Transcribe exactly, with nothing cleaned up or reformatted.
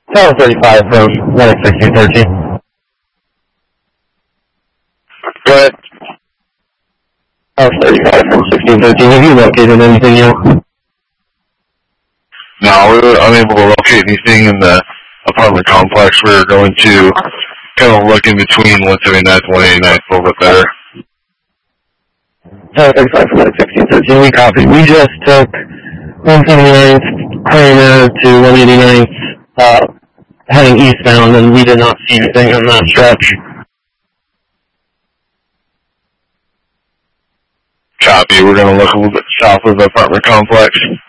Tower thirty-five from one sixteen thirteen. Go ahead. Tower thirty-five from sixteen thirteen. Have you located anything yet? No, we were unable to locate anything in the apartment complex. We were going to kind of look in between one seventy-ninth and one eighty-ninth a little bit better. Tower thirty-five from one sixteen thirteen. We copied. We just took one seventy-ninth Kramer to one eighty-ninth, uh, heading eastbound, and we did not see anything on that stretch. Copy. We're going to look a little bit south of the apartment complex.